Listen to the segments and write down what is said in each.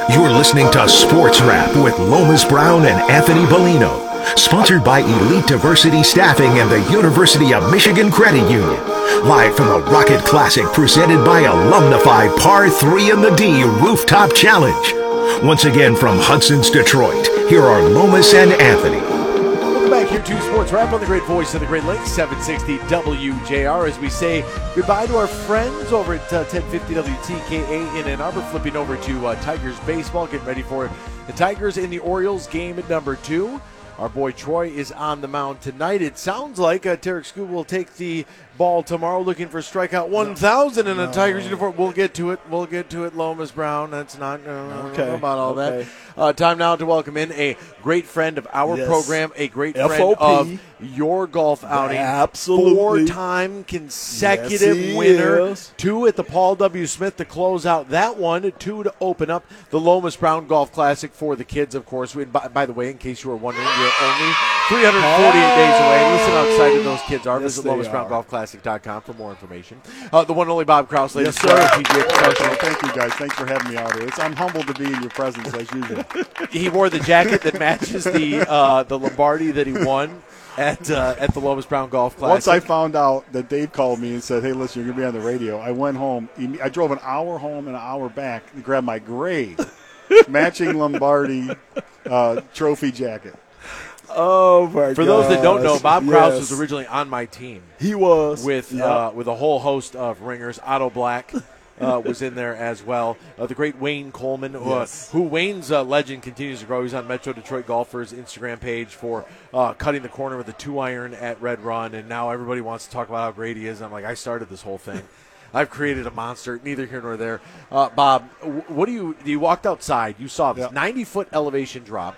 You're listening to Sports Wrap with Lomas Brown and Anthony Bellino. Sponsored by Elite Diversity Staffing and the University of Michigan Credit Union. Live from the Rocket Classic presented by Alumnify Par 3 in the D Rooftop Challenge. Once again from Hudson's Detroit, here are Lomas and Anthony. Welcome back here to Sports Wrap on the great voice of the Great Lakes, 760 WJR, as we say goodbye to our friends over at 1050 WTKA in Ann Arbor, flipping over to Tigers baseball, getting ready for the Tigers and the Orioles game at number 2. Our boy Troy is on the mound tonight. It sounds like Tarek Scoop will take the ball tomorrow, looking for strikeout 1,000 in a Tigers uniform. We'll get to it. Lomas Brown. That's not okay. About all that. Time now to welcome in a great friend of our program, a great friend of your golf outing. Absolutely. 4-time consecutive winner. 2 at the Paul W. Smith to close out that one. 2 to open up the Lomas Brown Golf Classic for the kids, of course. By the way, in case you were wondering, we're only 348 days away. Listen how excited those kids are. Visit LomasBrownGolfClassic.com for more information. The one and only Bob Kraus, ladies and gentlemen, PGA professional. Thank you, guys. Thanks for having me out here. I'm humbled to be in your presence, as usual. He wore the jacket that matches the Lombardi that he won at the Lomas Brown Golf Classic. Once I found out that Dave called me and said, hey, listen, you're going to be on the radio, I went home. I drove an hour home and an hour back and grabbed my gray matching Lombardi trophy jacket. Oh, my God. For those that don't know, Bob Kraus was originally on my team. He was. With a whole host of ringers. Otto Black was in there as well. The great Wayne Coleman, who Wayne's legend continues to grow. He's on Metro Detroit Golfers' Instagram page for cutting the corner with a 2-iron at Red Run, and now everybody wants to talk about how great he is. I'm like, I started this whole thing. I've created a monster, neither here nor there. Bob, what you walked outside, you saw this 90-foot elevation drop,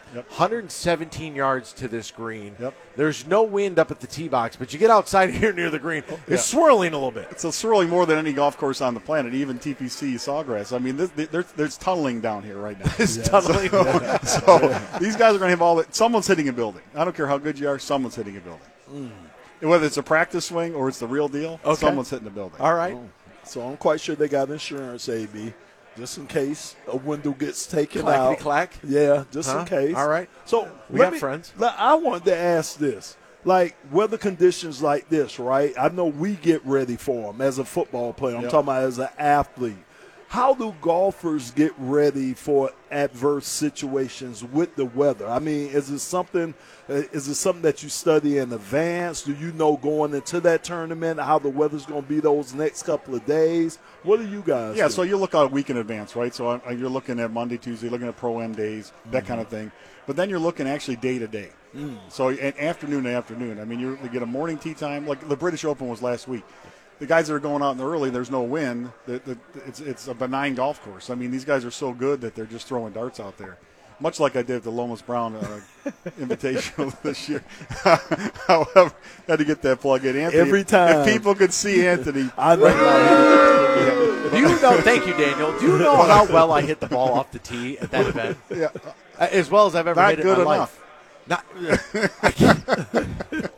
117 yards to this green. There's no wind up at the tee box, but you get outside here near the green, it's swirling a little bit. It's swirling more than any golf course on the planet, even TPC Sawgrass. I mean, there's tunneling down here right now. Tunneling. So these guys are going to have all that. Someone's hitting a building. I don't care how good you are, someone's hitting a building. Whether it's a practice swing or it's the real deal, someone's hitting a building. All right. So I'm quite sure they got insurance, AB, just in case a window gets taken out. Clack? Yeah, just in case. All right. So we have friends. I wanted to ask this. Like, weather conditions like this, right? I know we get ready for them as a football player. I'm talking about as an athlete. How do golfers get ready for adverse situations with the weather? I mean, is it something that you study in advance? Do you know going into that tournament how the weather's going to be those next couple of days? What do you guys do? So you look out a week in advance, right? So you're looking at Monday, Tuesday, looking at Pro-Am days, that kind of thing. But then you're looking actually day to day. So afternoon to afternoon. I mean, you get a morning tee time. Like the British Open was last week. The guys that are going out in the early, there's no wind. It's a benign golf course. I mean, these guys are so good that they're just throwing darts out there, much like I did at the Lomas Brown Invitational this year. However, had to get that plug in. Anthony, every time. If people could see Anthony I know. right now. Do you know? Thank you, Daniel. Do you know how well I hit the ball off the tee at that event? Yeah, as well as I've ever hit it in my life. Not I can't.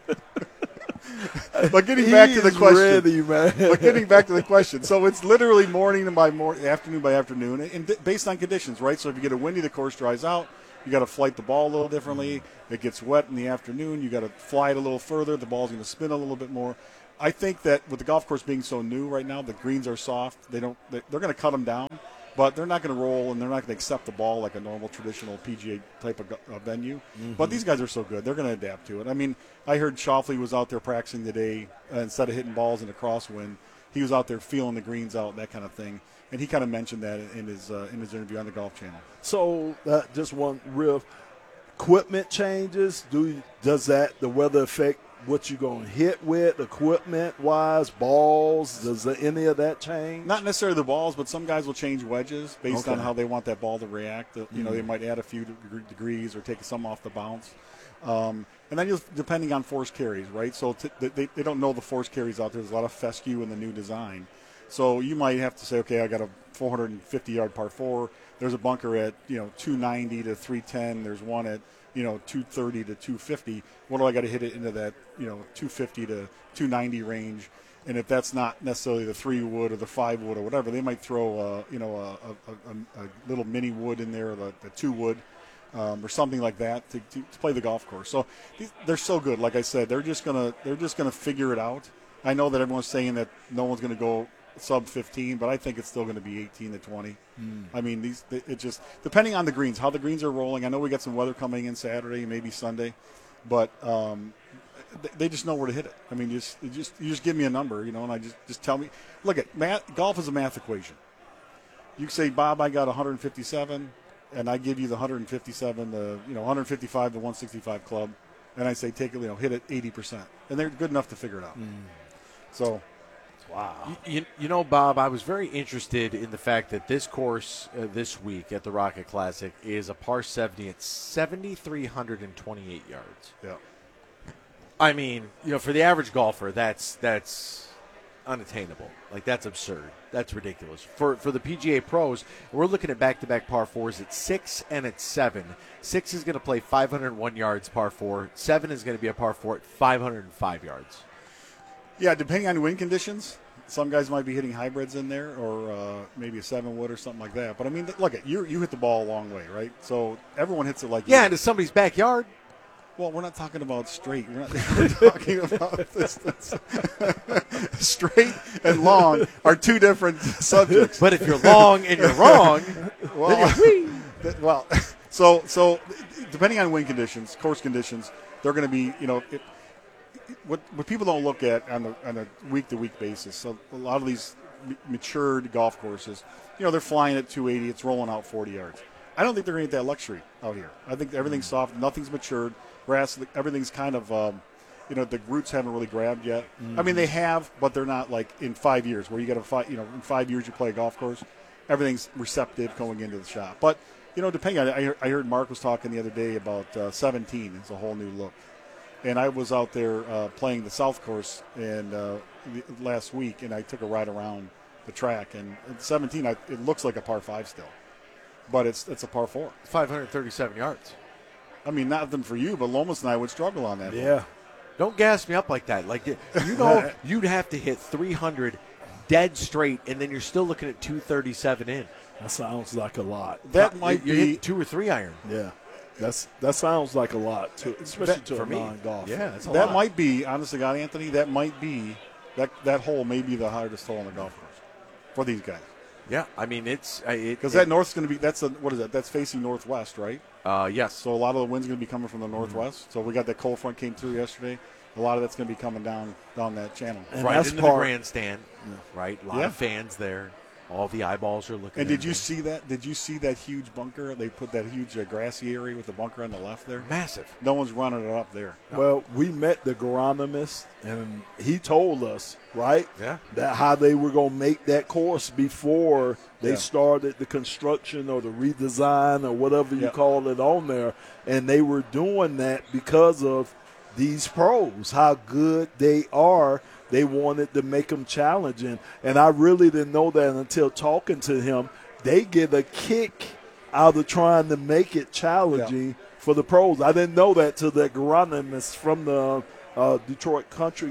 But getting back to the question, ready, man. But getting back to the question, so it's literally morning by morning, afternoon by afternoon, and based on conditions, right? So if you get a windy, the course dries out. You got to flight the ball a little differently. It gets wet in the afternoon. You got to fly it a little further. The ball's going to spin a little bit more. I think that with the golf course being so new right now, the greens are soft. They're going to cut them down, but they're not going to roll and they're not going to accept the ball like a normal traditional PGA type of venue. But these guys are so good. They're going to adapt to it. I mean, I heard Schauffele was out there practicing today instead of hitting balls in a crosswind. He was out there feeling the greens out, that kind of thing. And he kind of mentioned that in his interview on the Golf Channel. So just one real equipment changes. Does the weather affect what you're going to hit with, equipment-wise, balls? Does any of that change? Not necessarily the balls, but some guys will change wedges based on how they want that ball to react. You know, they might add a few degrees or take some off the bounce. And then depending on force carries, right? So they don't know the force carries out there. There's a lot of fescue in the new design. So you might have to say, okay, I got a 450-yard par 4. There's a bunker at 290 to 310. There's one at 230 to 250. What do I got to hit it into that 250 to 290 range? And if that's not necessarily the 3 wood or the 5 wood or whatever, they might throw a little mini wood in there, the 2 wood. Or something like that to play the golf course. So they're so good. Like I said, they're just gonna figure it out. I know that everyone's saying that no one's going to go sub 15, but I think it's still going to be 18 to 20. I mean, it just depending on the greens, how the greens are rolling. I know we got some weather coming in Saturday, maybe Sunday, but they just know where to hit it. I mean, you just give me a number, and I just tell me. Look at golf is a math equation. You say, Bob, I got 157. And I give you the 157, 155 to 165 club, and I say hit it 80%, and they're good enough to figure it out. So, wow. Bob, I was very interested in the fact that this course this week at the Rocket Classic is a par 70 at 7,328 yards. Yeah. I mean, for the average golfer, that's unattainable. Like, that's absurd. That's ridiculous. For the PGA pros, we're looking at back-to-back par 4s at 6 and at 7. 6 is going to play 501 yards par 4. 7 is going to be a par 4 at 505 yards. Yeah, depending on wind conditions, some guys might be hitting hybrids in there or maybe a 7-wood or something like that. But, I mean, look, you hit the ball a long way, right? So everyone hits it like you. Yeah, into somebody's backyard. Well, we're not talking about straight. We're talking about distance. Straight and long are two different subjects. But if you're long and you're wrong, so depending on wind conditions, course conditions, they're going to be, what people don't look at on a week-to-week basis. So a lot of these matured golf courses, they're flying at 280. It's rolling out 40 yards. I don't think they're going to get that luxury out here. I think everything's soft. Nothing's matured. Grass, everything's kind of, the roots haven't really grabbed yet. I mean, they have, but they're not like in 5 years where you got to in 5 years you play a golf course. Everything's receptive going into the shop. But, depending on, I heard Mark was talking the other day about 17 is a whole new look. And I was out there playing the South Course last week, and I took a ride around the track. And at 17, it looks like a par 5 still. But it's a par 4. 537 yards. I mean, nothing for you, but Lomas and I would struggle on that. Yeah. Don't gas me up like that. Like, you'd have to hit 300 dead straight, and then you're still looking at 237 in. That sounds like a lot. That might be 2 or 3 iron. Yeah. That sounds like a lot, too, especially to for a me. non-golfer. Yeah, that's a lot. That might be, honest to God, Anthony, that might be, that hole may be the hardest hole on the golf course for these guys. Yeah, I mean, because that north's going to be, what is that? That's facing northwest, right? Yes. So a lot of the wind's going to be coming from the northwest. So we got that cold front came through yesterday. A lot of that's going to be coming down that channel. And right into the grandstand, right? A lot of fans there. All the eyeballs are looking. And did you see that? Did you see that huge bunker? They put that huge grassy area with the bunker on the left there. Massive. No one's running it up there. No. Well, we met the agronomist, and he told us, right, that how they were going to make that course before they started the construction or the redesign or whatever you call it on there. And they were doing that because of these pros, how good they are. They wanted to make them challenging. And I really didn't know that until talking to him. They get a kick out of trying to make it challenging for the pros. I didn't know that till the agronomist from the Detroit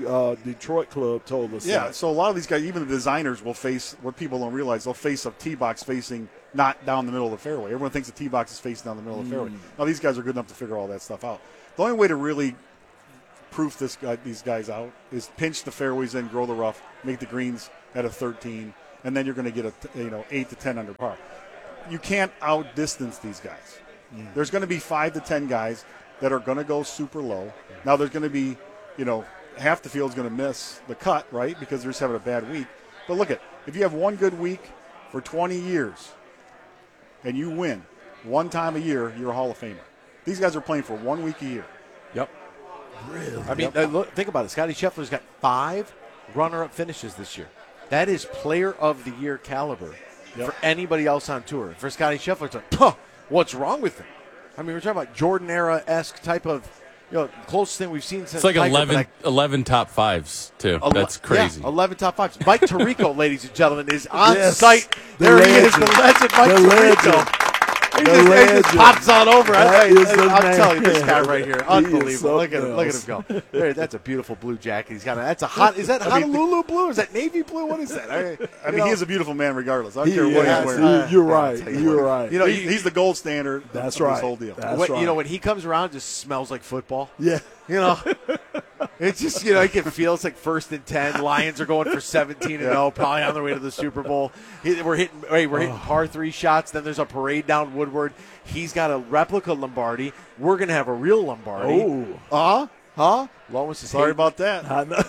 Club told us that. So a lot of these guys, even the designers, will face what people don't realize. They'll face a tee box facing not down the middle of the fairway. Everyone thinks the tee box is facing down the middle of the fairway. Now, these guys are good enough to figure all that stuff out. The only way to really proof these guys out is pinch the fairways in, grow the rough, make the greens at a 13, and then you're going to get a 8 to 10 under par. You can't outdistance these guys. There's going to be 5 to 10 guys that are going to go super low. Now there's going to be, half the field's going to miss the cut, right, because they're just having a bad week. But look if you have one good week for 20 years and you win one time a year, you're a Hall of Famer. These guys are playing for 1 week a year. Yep. Really? I mean, look, think about it. Scottie Scheffler's got 5 runner-up finishes this year. That is player of the year caliber for anybody else on tour. For Scottie Scheffler, it's like, what's wrong with him? I mean, we're talking about Jordan era-esque type of, closest thing we've seen since. It's like 11 top 5s, too. That's crazy. Yeah, 11 top 5s. Mike Tirico, ladies and gentlemen, is on site. There he is, the legend, Mike Tirico. He just pops on over. I'm man. telling you, this guy right here, He unbelievable. is something Look at him go. There, that's a beautiful blue jacket. He's got. That's a hot. Is that Honolulu blue? Is that navy blue? What is that? I mean, he is a beautiful man regardless. I don't care what he's wearing. You're right. You're right. You know, He's the gold standard. That's of right. This whole deal. That's right. You know, when he comes around, it just smells like football. Yeah. You know, it's just, you can feel it's like 1st and 10. Lions are going for 17-0, probably on their way to the Super Bowl. We're hitting par 3 shots. Then there's a parade down Woodward. He's got a replica Lombardi. We're gonna have a real Lombardi. Oh. Lomas is Sorry hating. about that. I know.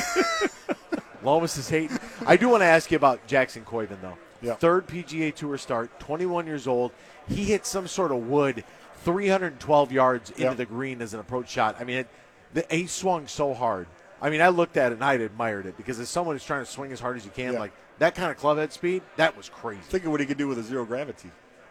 Lomas is hating. I do want to ask you about Jackson Coyban, though. Yeah. 3rd PGA Tour start, 21 years old. He hit some sort of wood 312 yards into the green as an approach shot. I mean, he swung so hard. I mean, I looked at it and I admired it because as someone who's trying to swing as hard as you can, like that kind of club head speed, that was crazy. Think of what he could do with a zero gravity.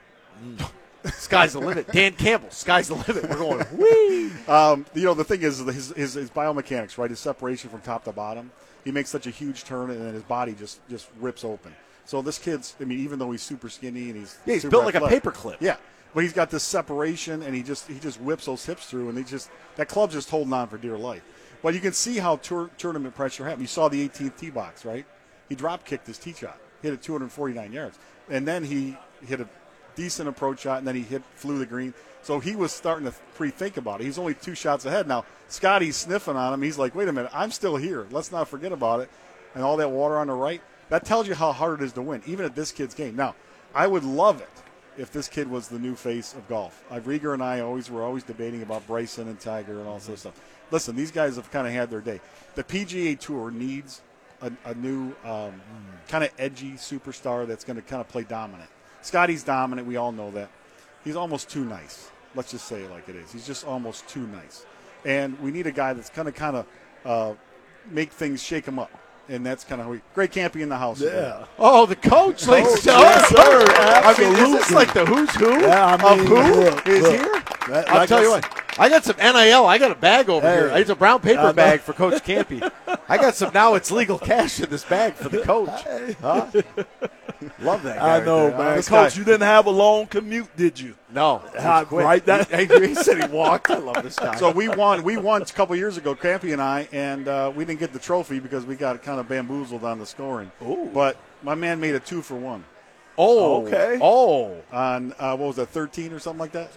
Sky's the limit. Dan Campbell, sky's the limit. We're going, whee! The thing is his biomechanics, right? His separation from top to bottom. He makes such a huge turn, and then his body just rips open. So this kid's, I mean, even though he's super skinny and he's he's super built like athletic, a paperclip. Yeah, but he's got this separation, and he just whips those hips through, and that club's just holding on for dear life. But you can see how tournament pressure happened. You saw the 18th tee box, right? He drop kicked his tee shot, hit it 249 yards, and then he hit a decent approach shot, and then he flew the green. So he was starting to pre-think about it. He's only 2 shots ahead now. Scotty's sniffing on him. He's like, "Wait a minute, I'm still here. Let's not forget about it." And all that water on the right. That tells you how hard it is to win, even at this kid's game. Now, I would love it if this kid was the new face of golf. Rieger and I were always debating about Bryson and Tiger and all this stuff. Listen, these guys have kind of had their day. The PGA Tour needs a new kind of edgy superstar that's going to kind of play dominant. Scotty's dominant. We all know that. He's almost too nice. Let's just say it like it is. He's just almost too nice. And we need a guy that's going to kind of make things shake him up. And that's kind of how Greg Campy in the house. Yeah. Oh, the coach, ladies and Yes, gentlemen. sir. I mean, is this Absolutely. like the who's who Yeah, I mean, of who look, is look. here? That- I'll like tell I you what. I got some NIL. I got a bag over Hey. here. It's a brown paper I know. bag for Coach Campy. I got some now. It's legal cash in this bag for the coach. Huh? Love that guy. I know, right there. man. This Coach, guy- you didn't have a long commute, did you? No. Right. That. He said he walked. I love this guy. So we won a couple years ago, Campy and I, and we didn't get the trophy because we got kind of bamboozled on the scoring. Ooh. But my man made a 2-for-1 Okay. Oh. on what was that, 13 or something like that?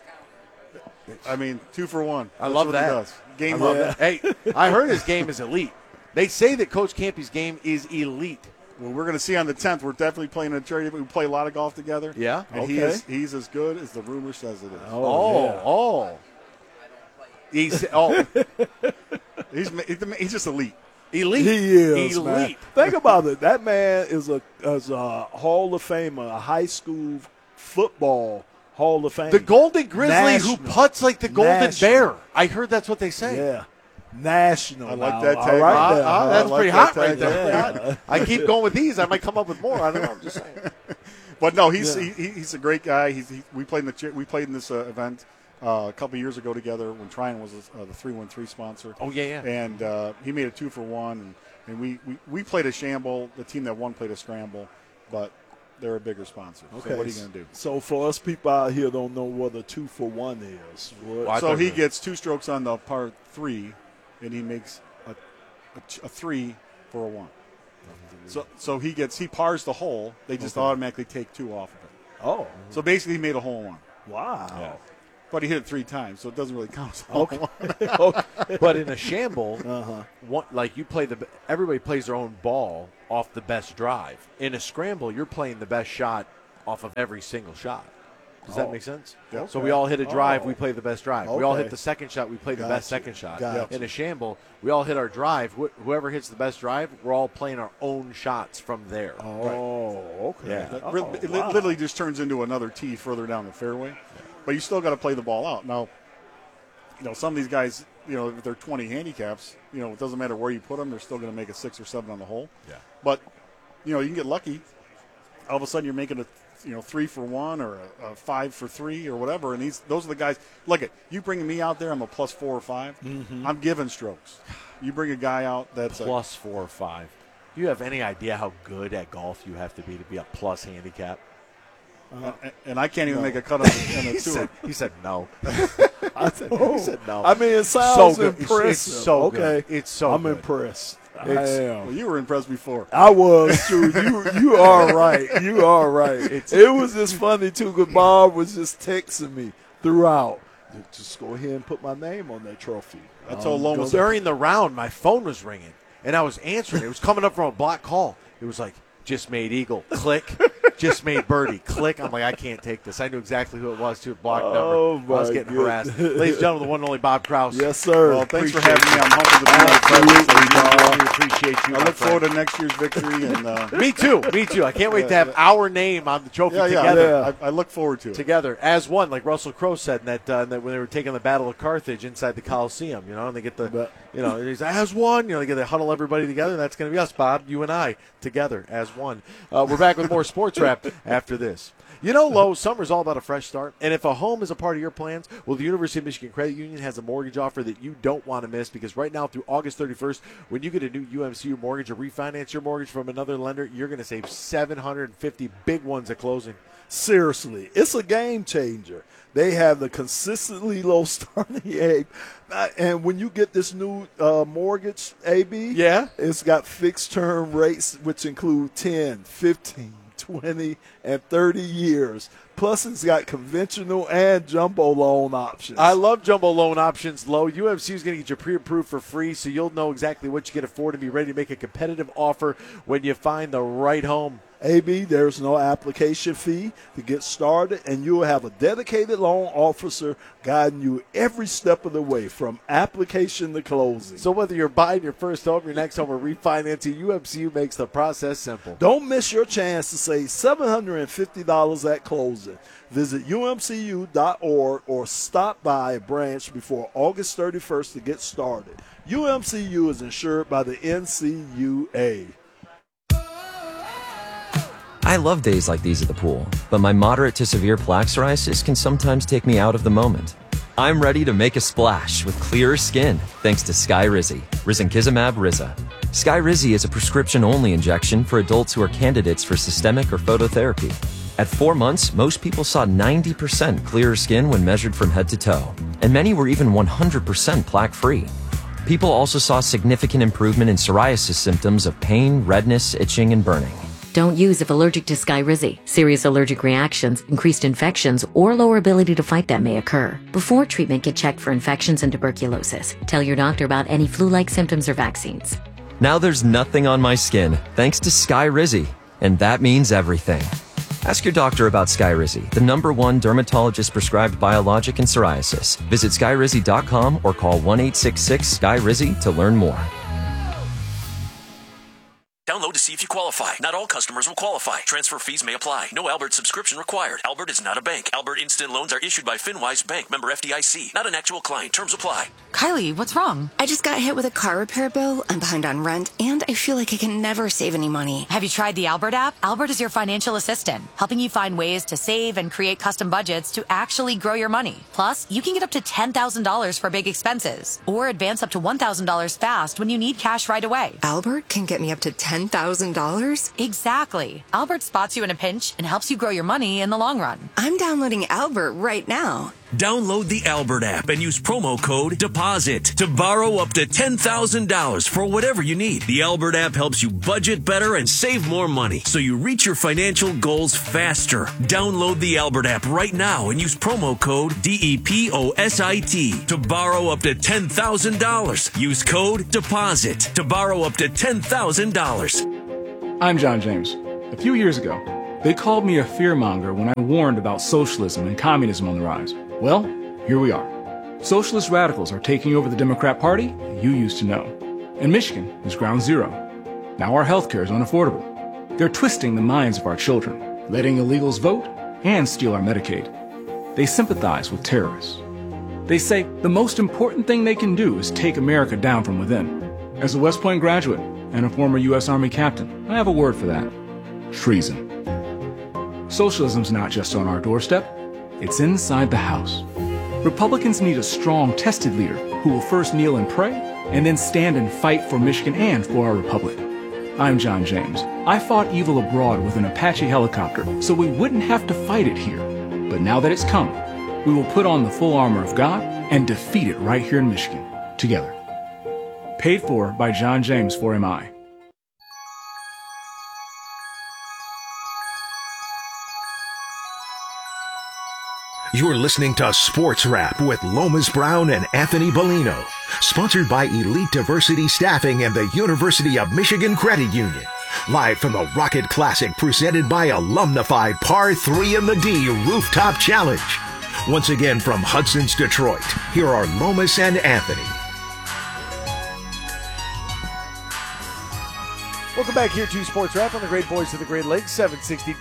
I mean, 2-for-1. I love That's what that. he does. Game I love love. that. Hey, I heard his game is elite. They say that Coach Campy's game is elite. Well, we're going to see on the 10th. We're definitely playing a charity. We play a lot of golf together. Yeah? And Okay. he's as good as the rumor says it is. Oh. He's He's just elite. elite. He is, elite. man. Think about it. That man is a Hall of Famer, a high school football Hall of Fame. The Golden Grizzly National. who putts like the Golden National. Bear. I heard that's what they say. Yeah. National. I like now. that All tag. right there. That's I like pretty that hot right tag. there. Yeah. Pretty hot. I keep going with these. I might come up with more. I don't know. I'm just saying. But no, he's a great guy. We played in this event a couple years ago together when Tryon was the 313 sponsor. Oh, yeah. And he made a 2-for-1, and we played a shamble. The team that won played a scramble, but they're a bigger sponsor. Okay. So what are you going to do? So for us people out here don't know what a 2-for-1 is. What? Well, I So thought he you were- gets 2 strokes on the par 3, and he makes a 3 for a 1. So he pars the hole. They just automatically take 2 off of it. Oh, So basically, he made a hole in 1. wow. But he hit it 3 times, so it doesn't really count as a hole in one. Okay. But in a shamble, Uh-huh. like you play everybody plays their own ball off the best drive. In a scramble, you're playing the best shot off of every single shot. Does that make sense? Yeah. So we all hit a drive, Oh. we play the best drive. We all Okay. hit the second shot, we play the Gotcha. best second shot. Gotcha. In a shamble, we all hit our drive. Whoever hits the best drive, we're all playing our own shots from there. Oh, okay. Yeah. It Oh, wow. literally just turns into another tee further down the fairway. But you still got to play the ball out. Now, some of these guys, if they're 20 handicaps, it doesn't matter where you put them, they're still going to make a 6 or 7 on the hole. Yeah. But, you can get lucky. All of a sudden you're making a 3-for-1 or a 5-for-3 or whatever. And those are the guys. Look at you bringing me out there. I'm a +4 or 5. Mm-hmm. I'm giving strokes. You bring a guy out that's Plus 4 or 5. Do you have any idea how good at golf you have to be a plus handicap? And I can't even make a cut on a tour. He said no. He said no. I mean, it sounds So good. impressive. It's so okay. good. It's so I'm good. impressed. I Well, am. you were impressed before. I was too. You are right. You are right. It was just funny too, because Bob was just texting me throughout. Just go ahead and put my name on that trophy. I told Lomas During the round, my phone was ringing, and I was answering. It was coming up from a block call. It was like, just made eagle, click. Just made birdie, click. I'm like, I can't take this. I knew exactly who it was, too. Block number. Oh, I was getting harassed. Ladies and gentlemen, the one and only Bob Kraus. Yes, sir. Well, thanks for having me. I'm humbled to be on the Absolutely, we appreciate you. I look forward to next year's victory. And Me too. Me too. I can't wait to have our name on the trophy together. Yeah. I look forward to it. Together as one, like Russell Crowe said in that when they were taking the Battle of Carthage inside the Coliseum, and they get he's as one, they get to huddle everybody together. That's going to be us, Bob, you and I, together as one. We're back with more Sports Wrap after this. Lowe, summer's all about a fresh start, and if a home is a part of your plans, well, the University of Michigan Credit Union has a mortgage offer that you don't want to miss, because right now through August 31st, when you get a new UMCU mortgage or refinance your mortgage from another lender, you're going to save $750 big ones at closing. Seriously, it's a game changer. They have the consistently low starting age. And when you get this new mortgage, AB, it's got fixed term rates, which include 10, 15, 20, and 30 years. Plus, it's got conventional and jumbo loan options. I love jumbo loan options, Low. UMC is going to get you pre-approved for free, so you'll know exactly what you can afford and be ready to make a competitive offer when you find the right home. AB, there's no application fee to get started, and you'll have a dedicated loan officer guiding you every step of the way from application to closing. So whether you're buying your first home, your next home, or refinancing, UMCU makes the process simple. Don't miss your chance to save $750 at closing. Visit umcu.org or stop by a branch before August 31st to get started. UMCU is insured by the NCUA. I love days like these at the pool, but my moderate to severe plaque psoriasis can sometimes take me out of the moment. I'm ready to make a splash with clearer skin thanks to Skyrizi, Risankizumab Riza. Skyrizi is a prescription-only injection for adults who are candidates for systemic or phototherapy. At 4 months, most people saw 90% clearer skin when measured from head to toe, and many were even 100% plaque-free. People also saw significant improvement in psoriasis symptoms of pain, redness, itching, and burning. Don't use if allergic to Skyrizi. Serious allergic reactions, increased infections, or lower ability to fight them may occur. Before treatment, get checked for infections and tuberculosis. Tell your doctor about any flu-like symptoms or vaccines. Now there's nothing on my skin thanks to Skyrizi, and that means everything. Ask your doctor about Skyrizi, the #1 dermatologist-prescribed biologic in psoriasis. Visit Skyrizi.com or call 1-866-SKYRIZI to learn more. Download to see if you qualify. Not all customers will qualify. Transfer fees may apply. No Albert subscription required. Albert is not a bank. Albert Instant Loans are issued by FinWise Bank, member FDIC. Not an actual client. Terms apply. Kylie, what's wrong? I just got hit with a car repair bill. I'm behind on rent, and I feel like I can never save any money. Have you tried the Albert app? Albert is your financial assistant, helping you find ways to save and create custom budgets to actually grow your money. Plus, you can get up to $10,000 for big expenses, or advance up to $1,000 fast when you need cash right away. Albert can get me up to $10,000? Exactly. Albert spots you in a pinch and helps you grow your money in the long run. I'm downloading Albert right now. Download the Albert app and use promo code DEPOSIT to borrow up to $10,000 for whatever you need. The Albert app helps you budget better and save more money so you reach your financial goals faster. Download the Albert app right now and use promo code DEPOSIT to borrow up to $10,000. Use code DEPOSIT to borrow up to $10,000. I'm John James. A few years ago, they called me a fearmonger when I warned about socialism and communism on the rise. Well, here we are. Socialist radicals are taking over the Democrat Party you used to know. And Michigan is ground zero. Now our healthcare is unaffordable. They're twisting the minds of our children, letting illegals vote, and steal our Medicaid. They sympathize with terrorists. They say the most important thing they can do is take America down from within. As a West Point graduate and a former U.S. Army captain, I have a word for that. Treason. Socialism's not just on our doorstep, it's inside the house. Republicans need a strong, tested leader who will first kneel and pray, and then stand and fight for Michigan and for our republic. I'm John James. I fought evil abroad with an Apache helicopter so we wouldn't have to fight it here. But now that it's come, we will put on the full armor of God and defeat it right here in Michigan, together. Paid for by John James for MI. You're listening to Sports Wrap with Lomas Brown and Anthony Bellino. Sponsored by Elite Diversity Staffing and the University of Michigan Credit Union. Live from the Rocket Classic presented by Alumnified Par 3 in the D Rooftop Challenge. Once again from Hudson's Detroit, here are Lomas and Anthony. Welcome back here to Sports Wrap on the Great Voice of the Great Lakes, 760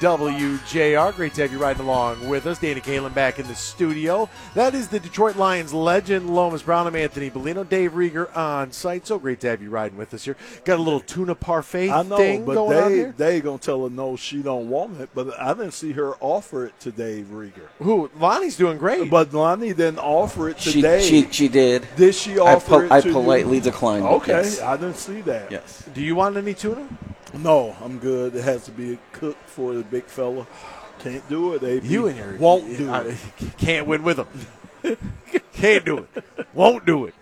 WJR. Great to have you riding along with us. Danny Kaelin back in the studio. That is the Detroit Lions legend, Lomas Brown. I'm Anthony Bellino. Dave Rieger on site. So great to have you riding with us here. Got a little tuna parfait thing going on here. They going to tell her no, she don't want it, but I didn't see her offer it to Dave Rieger. Who? Lonnie's doing great. But Lonnie didn't offer it to Dave. She did. Did she offer it to I politely declined it. Okay, yes. I didn't see that. Yes. Do you want any tuna? No, I'm good. It has to be cooked for the big fella. Can't do it, AB. You and your won't do it. Can't win with them. Can't do it. Won't do it.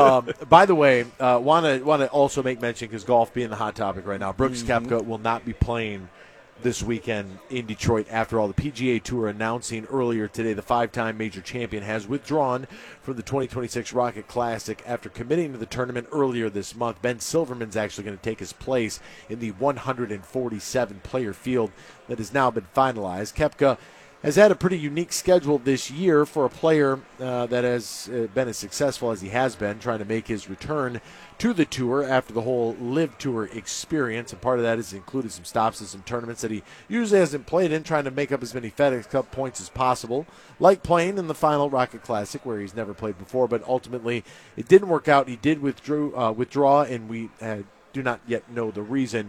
By the way, want to also make mention, because golf being the hot topic right now, Brooks Koepka will not be playing this weekend in Detroit. After all, the PGA Tour announcing earlier today the five-time major champion has withdrawn from the 2026 Rocket Classic after committing to the tournament earlier this month. Ben Silverman's actually going to take his place in the 147-player field that has now been finalized. Koepka has had a pretty unique schedule this year for a player that has been as successful as he has been, trying to make his return to the tour after the whole Live Tour experience. And part of that has included some stops in some tournaments that he usually hasn't played in, trying to make up as many FedEx Cup points as possible, like playing in the final Rocket Classic where he's never played before. But ultimately, it didn't work out. He did withdraw, and we do not yet know the reason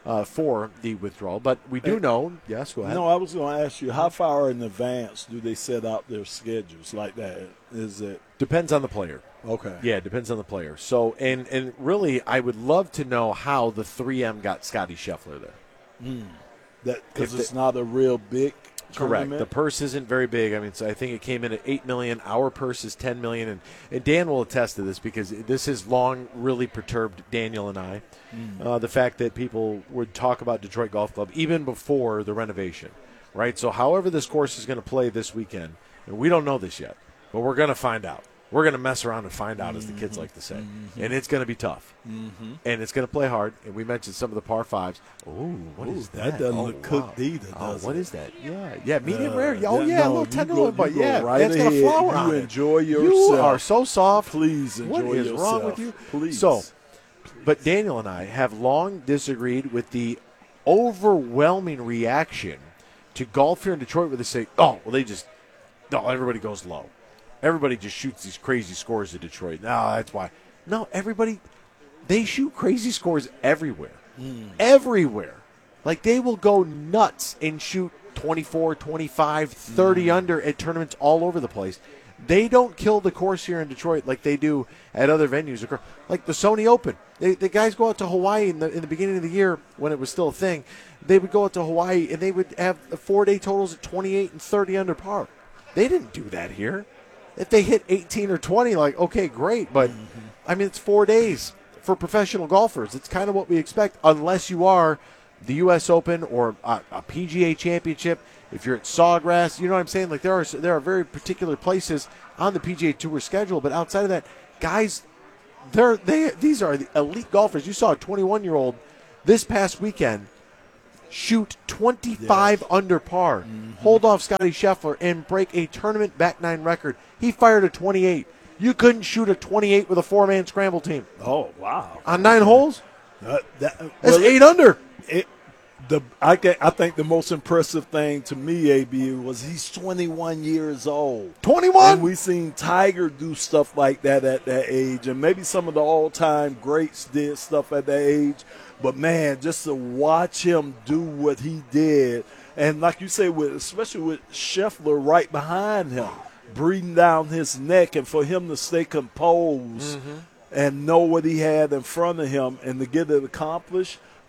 for the withdrawal, but we do know. Yes, go ahead. No, I was going to ask you, how far in advance do they set out their schedules like that? Is it depends on the player? Okay. Yeah, it depends on the player. So, and really, I would love to know how the 3M got Scotty Scheffler there. That because it's not a real big Correct. tournament? The purse isn't very big. I mean, so I think it came in at $8 million. Our purse is $10 million, and Dan will attest to this because this has long really perturbed Daniel and I. The fact that people would talk about Detroit Golf Club even before the renovation, right? So, however this course is going to play this weekend, and we don't know this yet, but we're going to find out. We're going to mess around and find out, as the kids like to say. And it's going to be tough. And it's going to play hard. And we mentioned some of the par fives. Oh, what is that? That doesn't look cooked either, does what it? is that? Yeah, medium rare. Oh, no, yeah, a little you tenderloin, but yeah, right it's got a flower on You it. enjoy yourself. You are so soft. Please enjoy What is yourself. wrong with you? Please. So, but Daniel and I have long disagreed with the overwhelming reaction to golf here in Detroit where they say, everybody goes low. Everybody just shoots these crazy scores at Detroit. No, that's why. No, they shoot crazy scores everywhere. Everywhere. Like, they will go nuts and shoot 24, 25, 30 under at tournaments all over the place. They don't kill the course here in Detroit like they do at other venues. Like the Sony Open. The guys go out to Hawaii in the beginning of the year when it was still a thing. They would go out to Hawaii and they would have 4-day totals at 28 and 30 under par. They didn't do that here. If they hit 18 or 20, like, okay, great. But, I mean, it's 4 days for professional golfers. It's kind of what we expect, unless you are the U.S. Open or a PGA Championship. If you're at Sawgrass, you know what I'm saying? Like, there are very particular places on the PGA Tour schedule. But outside of that, guys, these are the elite golfers. You saw a 21-year-old this past weekend shoot 25 under par, hold off Scotty Scheffler, and break a tournament back nine record. He fired a 28. You couldn't shoot a 28 with a four-man scramble team. Oh, wow. On 9 holes? That's 8 under. I think the most impressive thing to me, AB, was he's 21 years old. 21? And we've seen Tiger do stuff like that at that age, and maybe some of the all-time greats did stuff at that age. But, man, just to watch him do what he did, and like you say, especially with Scheffler right behind him, breathing down his neck, and for him to stay composed and know what he had in front of him and to get it accomplished,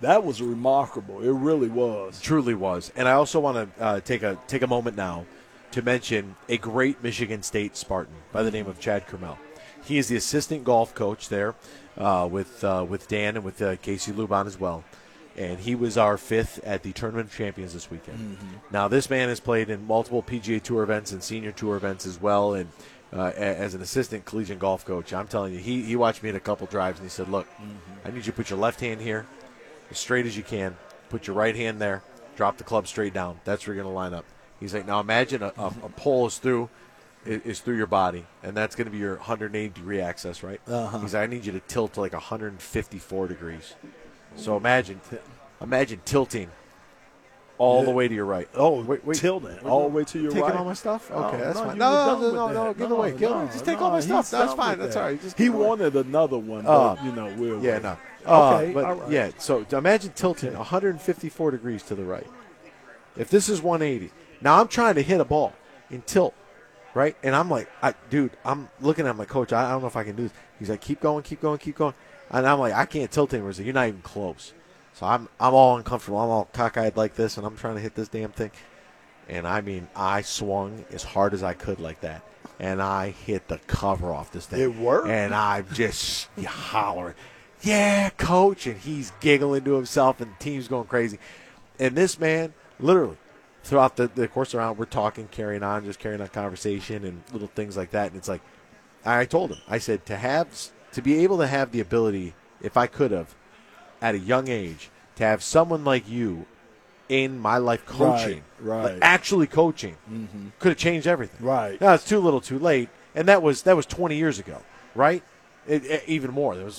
That was remarkable. It really was. Truly was. And I also want to take a moment now to mention a great Michigan State Spartan by the name of Chad Kermel. He is the assistant golf coach there with Dan and with Casey Luban as well. And he was our 5th at the Tournament of Champions this weekend. Mm-hmm. Now, this man has played in multiple PGA Tour events and senior tour events as well. And as an assistant collegiate golf coach, I'm telling you, he watched me hit a couple drives and he said, look, I need you to put your left hand here as straight as you can. Put your right hand there. Drop the club straight down. That's where you're going to line up. He's like, now imagine a pole is through your body, and that's going to be your 180-degree axis, right? Uh-huh. He's like, I need you to tilt to like 154 degrees. So imagine tilting all the way to your right. Oh, wait. Tilting all the way to your right. Taking all my stuff? Okay, that's fine. No, give it away. Just take all my stuff. That's fine. That's all right. He wanted another one, but, we'll wait. No. Okay, but, all right. Yeah, so imagine tilting 154 degrees to the right. If this is 180, now I'm trying to hit a ball in tilt, right? And I'm like, dude, I'm looking at my coach. I don't know if I can do this. He's like, keep going. And I'm like, I can't tilt anymore. He's like, you're not even close. So I'm all uncomfortable. I'm all cockeyed like this, and I'm trying to hit this damn thing. And, I mean, I swung as hard as I could like that, and I hit the cover off this thing. It worked? And I'm just hollering, yeah, coach. And he's giggling to himself, and the team's going crazy. And this man, literally, throughout the course around, we're talking, carrying on conversation and little things like that. And it's like, I told him, I said, to be able to have the ability, if I could have, at a young age, to have someone like you in my life coaching, right. Like actually coaching, could have changed everything. Right. Now, it's too little too late. And that was 20 years ago, right? Even more. That was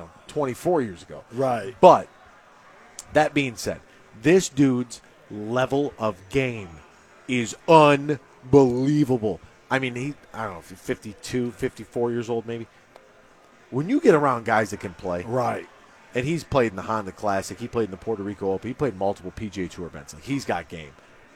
24 years ago. Right. But that being said, this dude's level of game is unbelievable. I mean, I don't know if he's 52, 54 years old maybe. When you get around guys that can play. Right. And he's played in the Honda Classic. He played in the Puerto Rico Open. He played multiple PGA Tour events. Like, he's got game.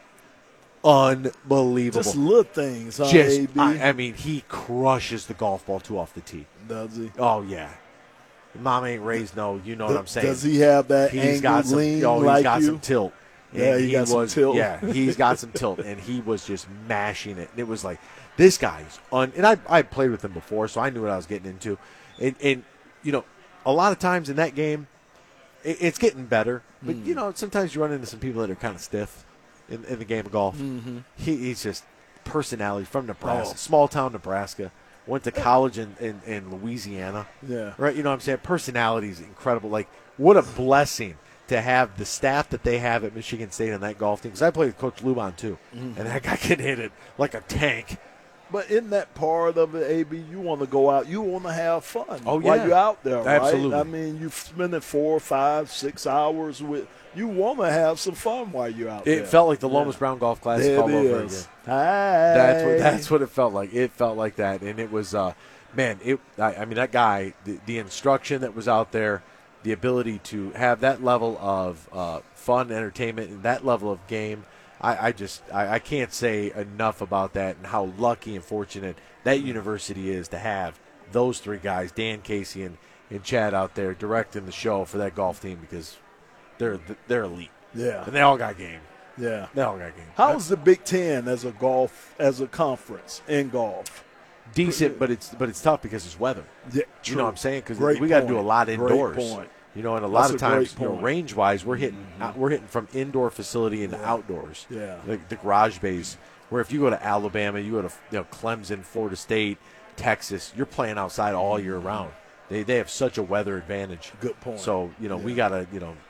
Unbelievable. Just little things, huh, AB? I mean, he crushes the golf ball too off the tee. Does he? Oh, yeah. Mom ain't raised no, you know what I'm saying. Does he have that angled lean like he's got you? some tilt. Yeah, he got some tilt. Yeah, he's got some tilt, and he was just mashing it. And it was like, this guy's and I played with him before, so I knew what I was getting into. And a lot of times in that game, it's getting better. But, sometimes you run into some people that are kind of stiff in the game of golf. Mm-hmm. He's just personality from Nebraska, small town Nebraska. Went to college in Louisiana. Yeah. Right? You know what I'm saying? Personality is incredible. Like, what a blessing to have the staff that they have at Michigan State on that golf team. Because I played with Coach Luban, too. Mm-hmm. And that guy can hit it like a tank. But in that part of it, AB, you want to go out. You want to have fun while you're out there, right? Absolutely. I mean, you're spending 4, 5, 6 hours with – you want to have some fun while you're out there. It felt like the Lomas Brown Golf Classic all over again. Hi. That's what it felt like. It felt like that. And it was that guy, the instruction that was out there, the ability to have that level of fun, entertainment, and that level of game – I can't say enough about that and how lucky and fortunate that university is to have those three guys, Dan, Casey, and Chad out there directing the show for that golf team because they're elite. Yeah. And they all got game. Yeah. They all got game. How's the Big Ten as a conference in golf? Decent, but it's tough because it's weather. Yeah, true. You know what I'm saying? Because we got to do a lot indoors. Great point. And a lot of times, range-wise, we're hitting from indoor facility into outdoors. Yeah, like the garage bays. Where if you go to Alabama, you go to Clemson, Florida State, Texas, you're playing outside all year round. They have such a weather advantage. Good point. So we gotta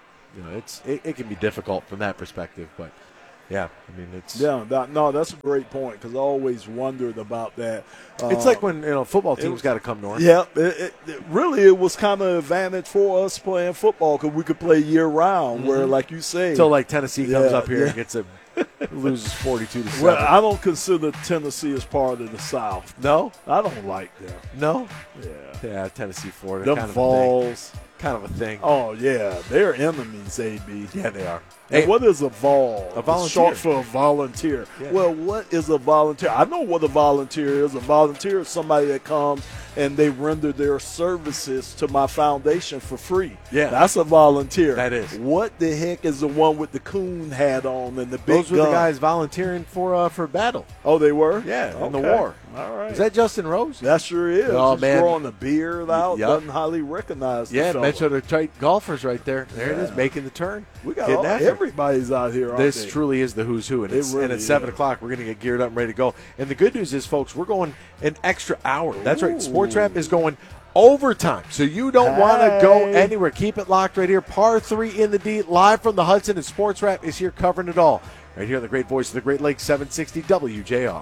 it can be difficult from that perspective, but. Yeah, I mean it's that's a great point because I always wondered about that. It's like when football teams got to come north. Yeah, it was kind of an advantage for us playing football because we could play year round. Mm-hmm. Where, like you say, until like Tennessee comes up here and gets loses 42-7. Well, I don't consider Tennessee as part of the South. No, I don't like them. No, yeah, Tennessee, Florida, them Vols, kind of a thing. Oh yeah, they're enemies, AB. Yeah, they are. And what is a vol? A volunteer. It's short for a volunteer. Yeah. Well, what is a volunteer? I know what a volunteer is. A volunteer is somebody that comes and they render their services to my foundation for free. Yeah. That's a volunteer. That is. What the heck is the one with the coon hat on and the big Those were gun? the guys volunteering for battle. Oh, they were? Yeah, in the Okay. war. All right. Is that Justin Rose? That sure is. Oh, Just man. growing the beard out. Yep. Doesn't highly recognize the Yeah, fella. Metro Detroit golfers right there. There it is, making the turn. We got Getting after it. everybody's out here, aren't This they? truly is the who's who, and It it's, really and at 7 is. o'clock, we're going to get geared up and ready to go. And the good news is, folks, we're going an extra hour. That's right. Sports Wrap is going overtime, so you don't want to go anywhere. Keep it locked right here. Par 3 in the D, live from the Hudson, and Sports Wrap is here covering it all. Right here on the great voice of the Great Lakes, 760 WJR.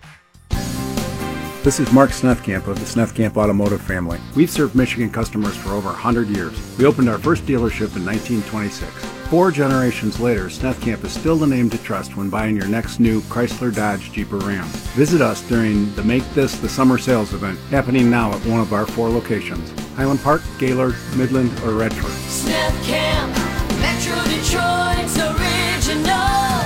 This is Mark Snethkamp of the Snethkamp Automotive family. We've served Michigan customers for over 100 years. We opened our first dealership in 1926. 4 generations later, Snethkamp is still the name to trust when buying your next new Chrysler, Dodge, Jeep, or Ram. Visit us during the Make This the Summer Sales event happening now at one of our 4 locations: Highland Park, Gaylord, Midland, or Redford. Snethkamp, Metro Detroit's original.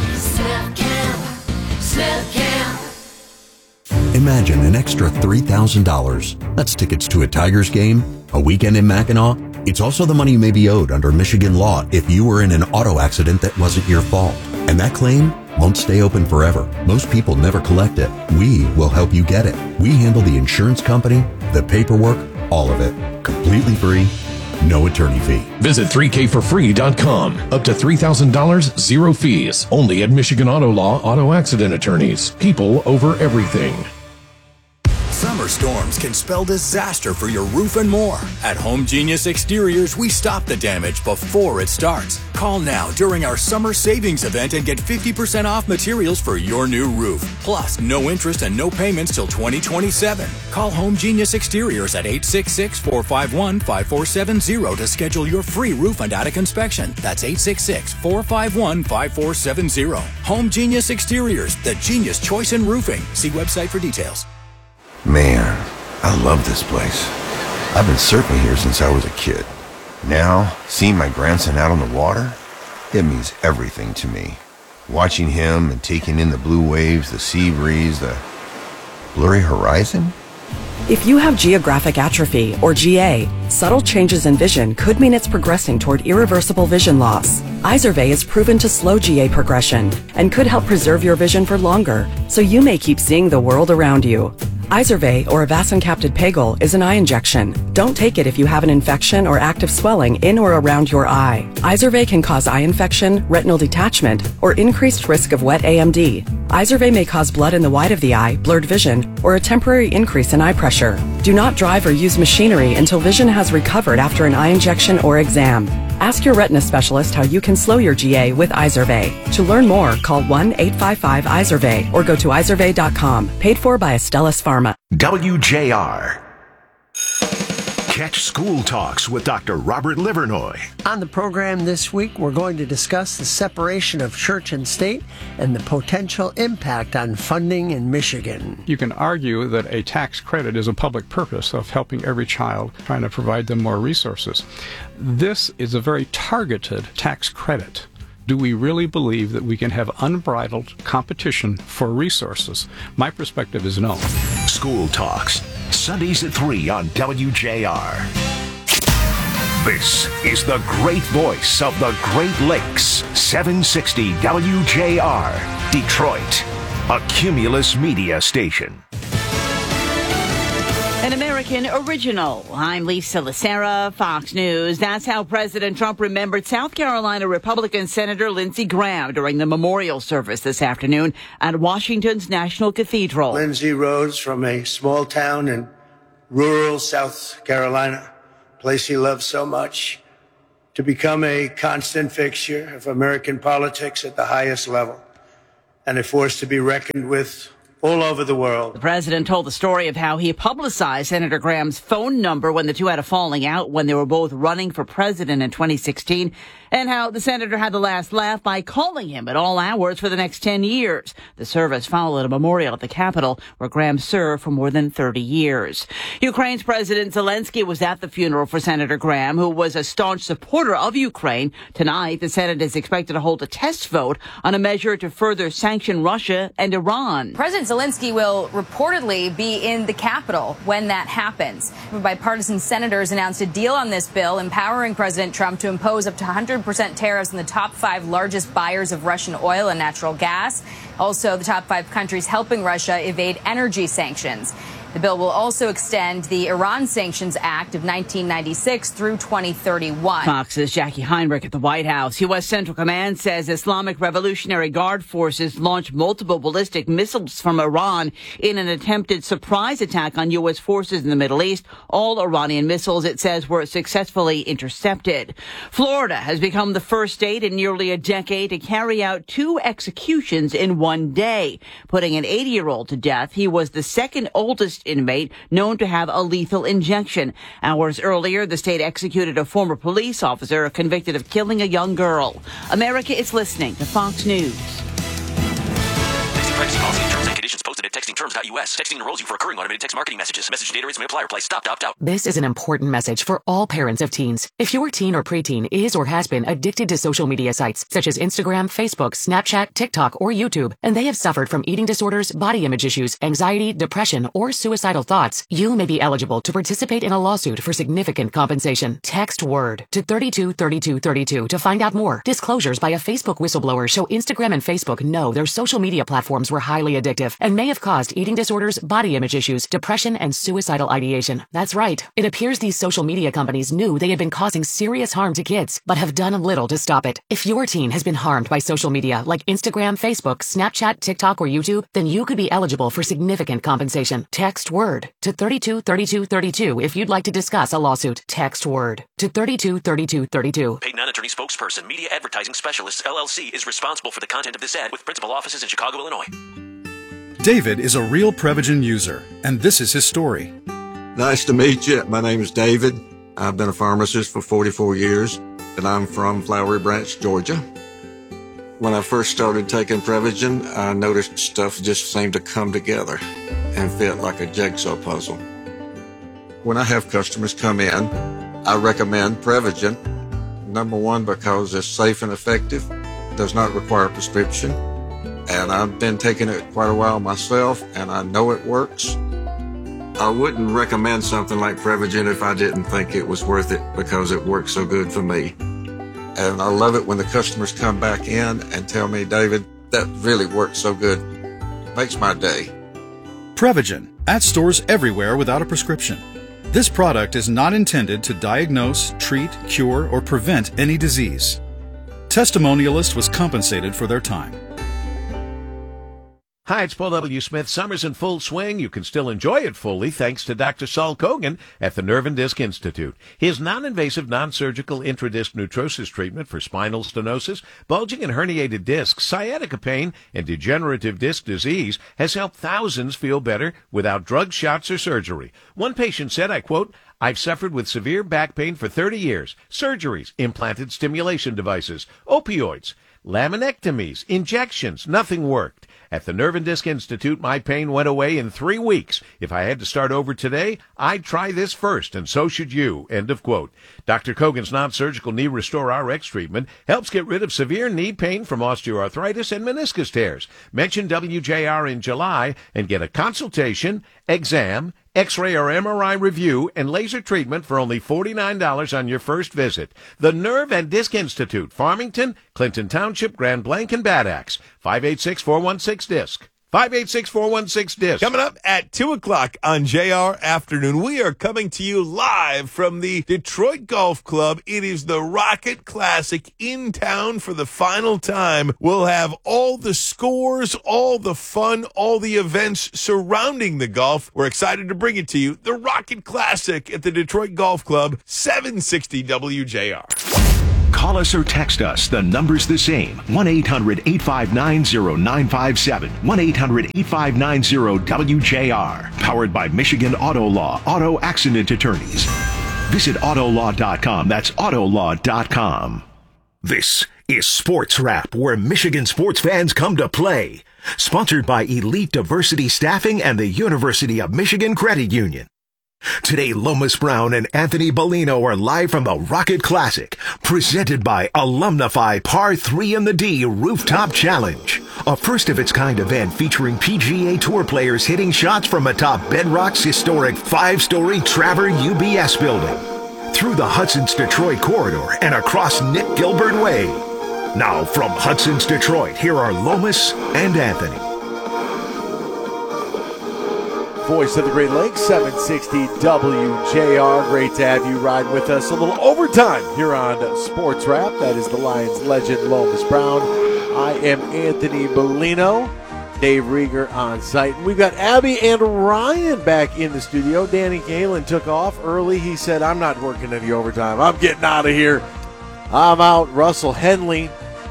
Snethkamp. Imagine an extra $3,000. That's tickets to a Tigers game, a weekend in Mackinac. It's also the money you may be owed under Michigan law if you were in an auto accident that wasn't your fault. And that claim won't stay open forever. Most people never collect it. We will help you get it. We handle the insurance company, the paperwork, all of it. Completely free, no attorney fee. Visit 3kforfree.com. Up to $3,000, 0 fees. Only at Michigan Auto Law Auto Accident Attorneys. People over everything. Summer storms can spell disaster for your roof and more. At Home Genius Exteriors, we stop the damage before it starts. Call now during our summer savings event and get 50% off materials for your new roof. Plus, no interest and no payments till 2027. Call Home Genius Exteriors at 866-451-5470 to schedule your free roof and attic inspection. That's 866-451-5470. Home Genius Exteriors, the genius choice in roofing. See website for details. Man, I love this place. I've been surfing here since I was a kid. Now, seeing my grandson out on the water, it means everything to me. Watching him and taking in the blue waves, the sea breeze, the blurry horizon. If you have geographic atrophy, or GA, subtle changes in vision could mean it's progressing toward irreversible vision loss. Izervay is proven to slow GA progression and could help preserve your vision for longer, so you may keep seeing the world around you. Izervay, or avacincaptad pegol, is an eye injection. Don't take it if you have an infection or active swelling in or around your eye. Izervay can cause eye infection, retinal detachment, or increased risk of wet AMD. Izervay may cause blood in the white of the eye, blurred vision, or a temporary increase in eye pressure. Do not drive or use machinery until vision has recovered after an eye injection or exam. Ask your retina specialist how you can slow your GA with Izervay. To learn more, call 1-855-IZERVAY or go to izervay.com. Paid for by Astellas Pharma. WJR. Catch School Talks with Dr. Robert Livernoy. On the program this week, we're going to discuss the separation of church and state and the potential impact on funding in Michigan. You can argue that a tax credit is a public purpose of helping every child, trying to provide them more resources. This is a very targeted tax credit. Do we really believe that we can have unbridled competition for resources? My perspective is no. School Talks, Sundays at 3 on WJR. This is the great voice of the Great Lakes, 760 WJR, Detroit, a Cumulus media station. An American original. I'm Lisa Lacera, Fox News. That's how President Trump remembered South Carolina Republican Senator Lindsey Graham during the memorial service this afternoon at Washington's National Cathedral. Lindsey rose from a small town in rural South Carolina, a place he loved so much, to become a constant fixture of American politics at the highest level and a force to be reckoned with all over the world. The president told the story of how he publicized Senator Graham's phone number when the two had a falling out when they were both running for president in 2016, and how the senator had the last laugh by calling him at all hours for the next 10 years. The service followed a memorial at the Capitol where Graham served for more than 30 years. Ukraine's President Zelensky was at the funeral for Senator Graham, who was a staunch supporter of Ukraine. Tonight, the Senate is expected to hold a test vote on a measure to further sanction Russia and Iran. President Zelensky will reportedly be in the Capitol when that happens. Bipartisan senators announced a deal on this bill empowering President Trump to impose up to 100% tariffs on the top 5 largest buyers of Russian oil and natural gas. Also, the top 5 countries helping Russia evade energy sanctions. The bill will also extend the Iran Sanctions Act of 1996 through 2031. Fox's Jackie Heinrich at the White House. U.S. Central Command says Islamic Revolutionary Guard forces launched multiple ballistic missiles from Iran in an attempted surprise attack on U.S. forces in the Middle East. All Iranian missiles, it says, were successfully intercepted. Florida has become the first state in nearly a decade to carry out 2 executions in one day, putting an 80-year-old to death. He was the second oldest inmate known to have a lethal injection. Hours earlier, the state executed a former police officer convicted of killing a young girl. America is listening to Fox News. Privacy policy and terms and conditions posted at textingterms.us. Texting enrolls you for recurring automated text marketing messages. Message data rates may apply. Reply stop to opt out. This is an important message for all parents of teens. If your teen or preteen is or has been addicted to social media sites such as Instagram, Facebook, Snapchat, TikTok, or YouTube, and they have suffered from eating disorders, body image issues, anxiety, depression, or suicidal thoughts, you may be eligible to participate in a lawsuit for significant compensation. Text WORD to 323232 to find out more. Disclosures by a Facebook whistleblower show Instagram and Facebook know their social media platforms were highly addictive and may have caused eating disorders, body image issues, depression, and suicidal ideation. That's right. It appears these social media companies knew they had been causing serious harm to kids, but have done little to stop it. If your teen has been harmed by social media like Instagram, Facebook, Snapchat, TikTok, or YouTube, then you could be eligible for significant compensation. Text WORD to 323232 if you'd like to discuss a lawsuit. Text WORD to 323232. Paid non-attorney spokesperson, Media Advertising Specialists, LLC, is responsible for the content of this ad with principal offices in Chicago, Illinois. David is a real Prevagen user, and this is his story. Nice to meet you. My name is David. I've been a pharmacist for 44 years, and I'm from Flowery Branch, Georgia. When I first started taking Prevagen, I noticed stuff just seemed to come together and fit like a jigsaw puzzle. When I have customers come in, I recommend Prevagen. Number one, because it's safe and effective, does not require a prescription. And I've been taking it quite a while myself, and I know it works. I wouldn't recommend something like Prevagen if I didn't think it was worth it because it works so good for me. And I love it when the customers come back in and tell me, David, that really worked so good. Makes my day. Prevagen, at stores everywhere without a prescription. This product is not intended to diagnose, treat, cure, or prevent any disease. Testimonialist was compensated for their time. Hi, it's Paul W. Smith. Summer's in full swing. You can still enjoy it fully thanks to Dr. Saul Kogan at the Nerve and Disc Institute. His non-invasive, non-surgical intradisc neutrosis treatment for spinal stenosis, bulging and herniated discs, sciatica pain, and degenerative disc disease has helped thousands feel better without drugs, shots, or surgery. One patient said, I quote, I've suffered with severe back pain for 30 years, surgeries, implanted stimulation devices, opioids, laminectomies, injections, nothing worked. At the Nerve and Disc Institute, my pain went away in 3 weeks. If I had to start over today, I'd try this first, and so should you. End of quote. Dr. Kogan's non-surgical Knee Restore RX treatment helps get rid of severe knee pain from osteoarthritis and meniscus tears. Mention WJR in July and get a consultation, exam, X-ray or MRI review, and laser treatment for only $49 on your first visit. The Nerve and Disc Institute, Farmington, Clinton Township, Grand Blanc, and Bad Axe. 586-416-DISC. 586-416-DISC. Coming up at 2 o'clock on JR Afternoon, we are coming to you live from the Detroit Golf Club. It is the Rocket Classic in town for the final time. We'll have all the scores, all the fun, all the events surrounding the golf. We're excited to bring it to you. The Rocket Classic at the Detroit Golf Club, 760 WJR. Call us or text us. The number's the same. 1-800-859-0957. 1-800-859-0WJR. Powered by Michigan Auto Law, Auto Accident Attorneys. Visit Autolaw.com. That's Autolaw.com. This is Sports Wrap, where Michigan sports fans come to play. Sponsored by Elite Diversity Staffing and the University of Michigan Credit Union. Today, Lomas Brown and Anthony Bellino are live from the Rocket Classic, presented by Alumnify Par 3 in the D Rooftop Challenge, a first-of-its-kind event featuring PGA Tour players hitting shots from atop Bedrock's historic 5-story Traver UBS building, through the Hudson's Detroit corridor and across Nick Gilbert Way. Now, from Hudson's Detroit, here are Lomas and Anthony. Voice of the Great Lakes, 760 WJR. Great to have you ride with us. A little overtime here on Sports Wrap. That is the Lions legend, Lomas Brown. I am Anthony Bellino. Dave Rieger on site. And we've got Abby and Ryan back in the studio. Danny Galen took off early. He said, I'm not working any overtime. I'm getting out of here. I'm out. Russell Henley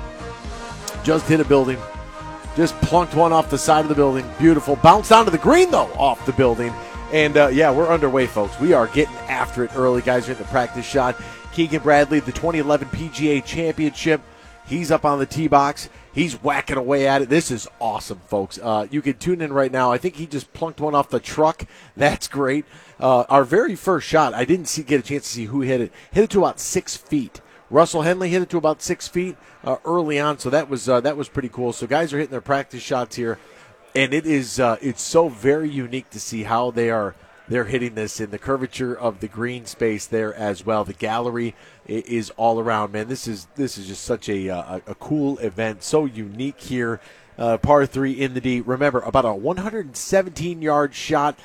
just hit a building. Just plunked one off the side of the building. Beautiful. Bounced onto the green, though, off the building. And, yeah, we're underway, folks. We are getting after it early. Guys are in the practice shot. Keegan Bradley, the 2011 PGA Championship. He's up on the tee box. He's whacking away at it. This is awesome, folks. You can tune in right now. I think he just plunked one off the truck. That's great. Our very first shot, I didn't get a chance to see who hit it. Hit it to about 6 feet. Russell Henley hit it to about 6 feet early on, so that was pretty cool. So guys are hitting their practice shots here, and it's so very unique to see how they're hitting this in the curvature of the green space there as well. The gallery is all around, man. This is just such a cool event, so unique here. Par 3 in the D. Remember, about a 117-yard shot,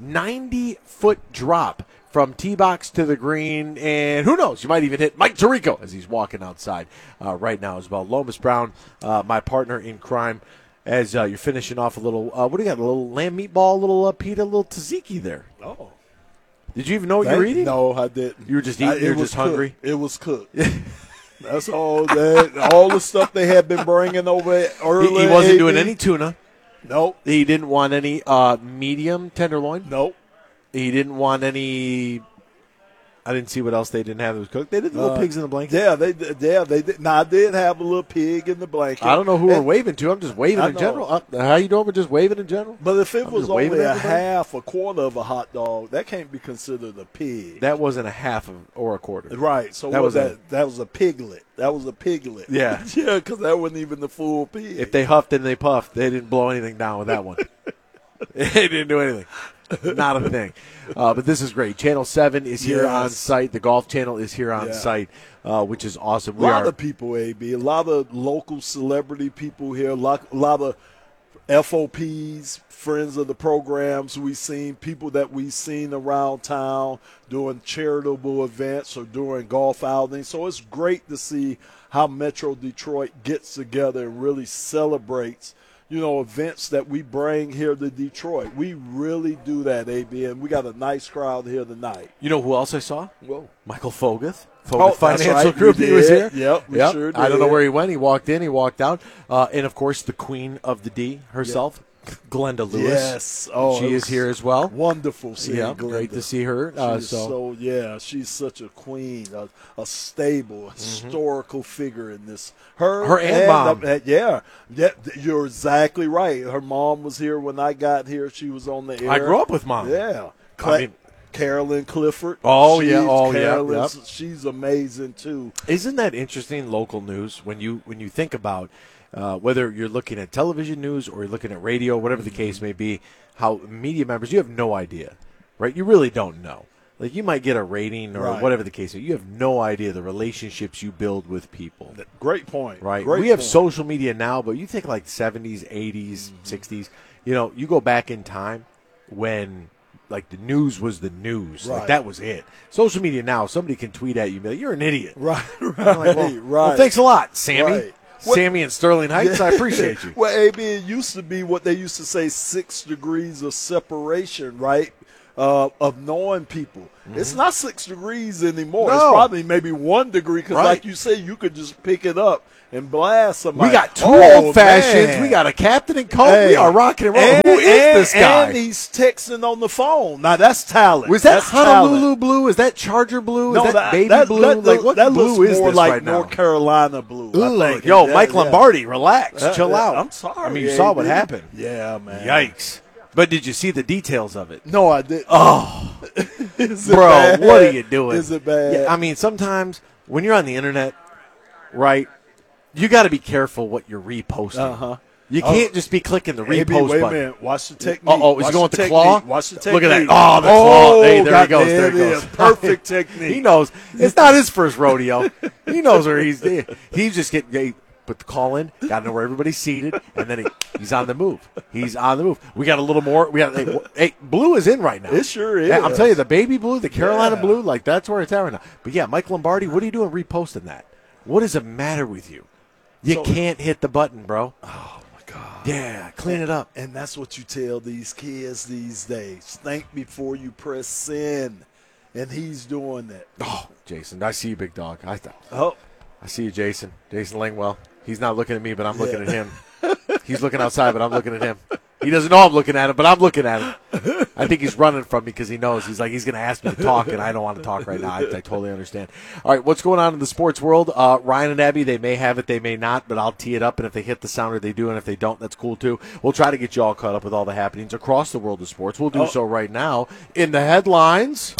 90-foot drop from tee box to the green, and who knows, you might even hit Mike Tirico as he's walking outside right now as well. Lomas Brown, my partner in crime, as you're finishing off a little, what do you got, a little lamb meatball, a little pita, a little tzatziki there. Oh. Did you even know what you were eating? No, I didn't. You were just eating, you were just hungry? It was cooked. That's all all the stuff they had been bringing over earlier. He wasn't doing any tuna. Nope. He didn't want any medium tenderloin. Nope. He didn't want any. I didn't see what else they didn't have that was cooked. They did the little pigs in the blanket. Yeah, they did. Now I did have a little pig in the blanket. I don't know who we're waving to. I'm just waving in general. How you doing? We're just waving in general. But if it was only a quarter of a hot dog, that can't be considered a pig. That wasn't a half or a quarter. Right. So that was a piglet. That was a piglet. Yeah. Yeah, because that wasn't even the full pig. If they huffed and they puffed, they didn't blow anything down with that one. They didn't do anything. Not a thing. But this is great. Channel 7 is here on site. The Golf Channel is here on site, which is awesome. A lot of people, AB. A lot of local celebrity people here. A lot of FOPs, friends of the programs we've seen, people that we've seen around town doing charitable events or doing golf outings. So it's great to see how Metro Detroit gets together and really celebrates events that we bring here to Detroit. We really do that, AB, and we got a nice crowd here tonight. You know who else I saw? Whoa. Michael Foguth. Financial Group. He was here. Yep, we sure did. I don't know where he went. He walked in, he walked out. And, of course, the queen of the D herself, Glenda Lewis. Yes. Oh, she is here as well. Wonderful seeing Glenda. Great to see her. She's such a queen, a stable, historical figure in this. Her and mom. Yeah, you're exactly right. Her mom was here when I got here. She was on the air. I grew up with mom. Yeah. Carolyn Clifford. Yep. She's amazing too. Isn't that interesting? Local news when you think about whether you're looking at television news or you're looking at radio, whatever the case may be, how media members, you have no idea, right? You really don't know. Like, you might get a rating or whatever the case is. You have no idea the relationships you build with people. Great point. Right. We have social media now, but you think like 70s, 80s, 60s. You go back in time when like the news was the news. Right. Like, that was it. Social media now, somebody can tweet at you and be like, you're an idiot. Right. Like, well, thanks a lot, Sammy. Right. Sammy in Sterling Heights, I appreciate you. Well, AB, it used to be what they used to say 6 degrees of separation, right? of knowing people. It's not 6 degrees anymore. No. It's probably maybe 1 degree because, Right. like you said, you could just pick it up and blast somebody. We got two Oh, old fashions. man. We got a captain and coach. Hey. We are rocking and rolling. And, Who is this guy? And he's texting on the phone. Now, that's talent. Was that That's Honolulu talent. blue? Is that Charger blue? No, Is that baby that, blue? That, like, what that blue looks is more this like right now? North Carolina blue. I think. Yo, Yeah, Mike yeah. Lombardi, relax. Chill Yeah, out. I'm sorry. I mean, you saw what AD. happened. Yeah, man. Yikes. But did you see the details of it? No, I didn't. Oh. Is it Bro, bad? what are you doing? Is it bad? Yeah, I mean, sometimes when you're on the internet, right, you got to be careful what you're reposting. Uh-huh. You can't just be clicking the AB, repost wait a button. minute. Watch the technique. Uh-oh, is Watch he going with the technique. claw? Watch the technique. Look at that. Oh, the claw. Hey, there he goes. There he it goes. is. Perfect technique. He knows. It's not his first rodeo. He knows where he's just getting put the call in, got to know where everybody's seated, and then he's on the move. He's on the move. We got a little more. We got hey, blue is in right now. It sure is. Yeah, I'm telling you, the baby blue, the Carolina blue, like that's where it's at right now. But yeah, Mike Lombardi, what are you doing reposting that? What is the matter with you? You can't hit the button, bro. Oh my God. Yeah, clean it up. And that's what you tell these kids these days. Think before you press send. And he's doing that. Oh, Jason, I see you, big dog. I see you, Jason. Jason Langwell. He's not looking at me, but I'm looking at him. He's looking outside, but I'm looking at him. He doesn't know I'm looking at him, but I'm looking at him. I think he's running from me because he knows. He's going to ask me to talk, and I don't want to talk right now. I totally understand. All right, what's going on in the sports world? Ryan and Abby, they may have it, they may not, but I'll tee it up, and if they hit the sounder, they do, and if they don't, that's cool too. We'll try to get you all caught up with all the happenings across the world of sports. We'll do so right now in the headlines.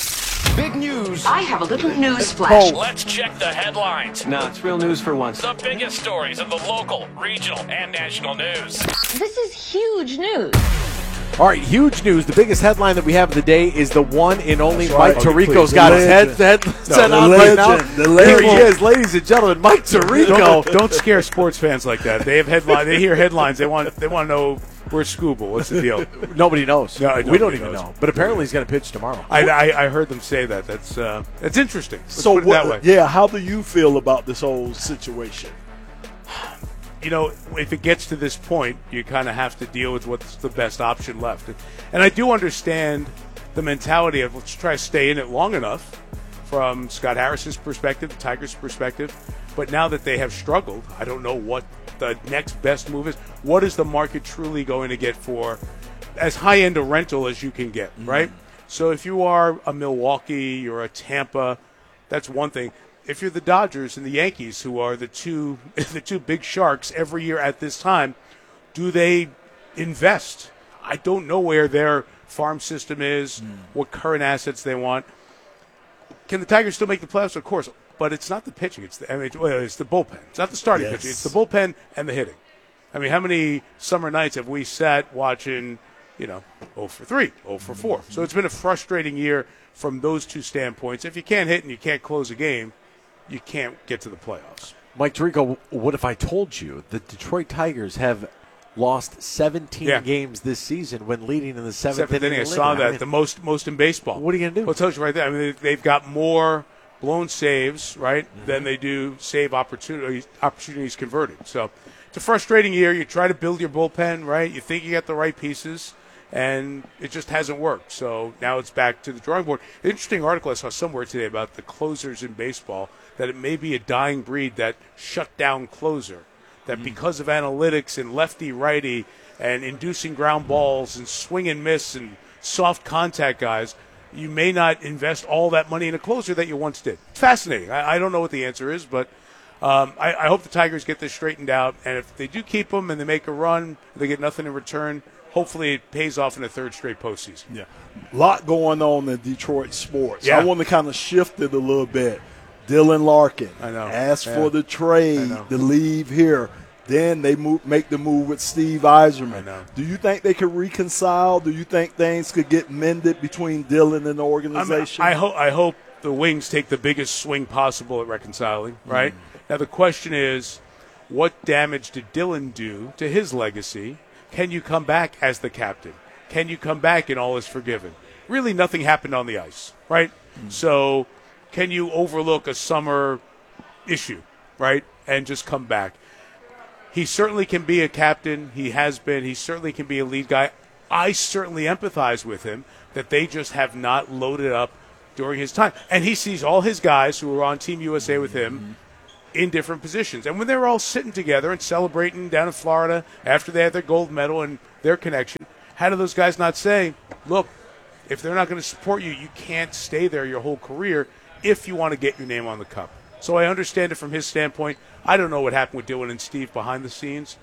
Big news. I have a little news flash. Let's check the headlines. No, it's real news for once. The biggest stories of the local, regional, and national news. This is huge news. All right, huge news. The biggest headline that we have of the day is the one and only That's right. Mike Tirico's got his head set on right now. Here he is, ladies and gentlemen, Mike Tirico. Don't scare sports fans like that. They have headlines. They hear headlines. They want to know where's Scuba. What's the deal? Nobody knows. No, we don't even know. But apparently he's going to pitch tomorrow. I heard them say that. That's interesting. Let's So put it that way. Yeah, how do you feel about this whole situation? You know, if it gets to this point, you kind of have to deal with what's the best option left. And I do understand the mentality of let's try to stay in it long enough from Scott Harris's perspective, the Tigers' perspective. But now that they have struggled, I don't know what the next best move is. What is the market truly going to get for as high-end a rental as you can get, right? So if you are a Milwaukee or a Tampa, that's one thing. If you're the Dodgers and the Yankees, who are the two big sharks every year at this time, do they invest? I don't know where their farm system is, what current assets they want. Can the Tigers still make the playoffs? Of course, but it's not the pitching. It's the bullpen. It's not the starting pitching. It's the bullpen and the hitting. I mean, how many summer nights have we sat watching, 0 for 3, 0 for 4? So it's been a frustrating year from those two standpoints. If you can't hit and you can't close a game, you can't get to the playoffs. Mike Tirico, what if I told you the Detroit Tigers have lost 17 games this season when leading in the seventh inning? I saw that, the most in baseball. What are you going to do? Well, it tells you right there. I mean, they've got more blown saves, right, than they do save opportunities converted. So it's a frustrating year. You try to build your bullpen, right? You think you got the right pieces, and it just hasn't worked. So now it's back to the drawing board. An interesting article I saw somewhere today about the closers in baseball, that it may be a dying breed, that shutdown closer, that because of analytics and lefty-righty and inducing ground balls and swing and miss and soft contact guys, you may not invest all that money in a closer that you once did. Fascinating. I don't know what the answer is, but I hope the Tigers get this straightened out. And if they do keep them and they make a run, they get nothing in return, hopefully it pays off in a third straight postseason. Yeah. A lot going on in Detroit sports. Yeah. I want to kind of shift it a little bit. Dylan Larkin asked for the trade to leave here. Then they make the move with Steve Yzerman. Do you think they could reconcile? Do you think things could get mended between Dylan and the organization? I hope the Wings take the biggest swing possible at reconciling, right? Now the question is, what damage did Dylan do to his legacy? Can you come back as the captain? Can you come back and all is forgiven? Really nothing happened on the ice, right? So can you overlook a summer issue, right, and just come back? He certainly can be a captain. He has been. He certainly can be a lead guy. I certainly empathize with him that they just have not loaded up during his time. And he sees all his guys who were on Team USA with him in different positions. And when they're all sitting together and celebrating down in Florida after they had their gold medal and their connection, how do those guys not say, look, if they're not going to support you, you can't stay there your whole career if you want to get your name on the cup. So I understand it from his standpoint. I don't know what happened with Dylan and Steve behind the scenes.